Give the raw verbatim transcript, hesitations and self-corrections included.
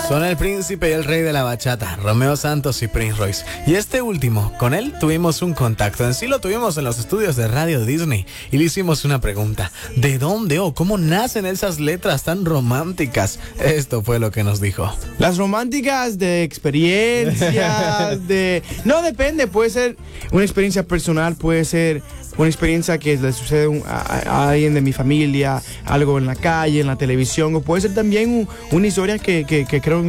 Son el príncipe y el rey de la bachata, Romeo Santos y Prince Royce. Y este último, con él tuvimos un contacto. En sí lo tuvimos en los estudios de Radio Disney y le hicimos una pregunta. ¿De dónde o cómo nacen esas letras tan románticas? Esto fue lo que nos dijo. Las románticas de experiencias, de... No, depende, puede ser una experiencia personal, puede ser una experiencia que le sucede a, a alguien de mi familia, algo en la calle, en la televisión, o puede ser también un, una historia que, que, que creo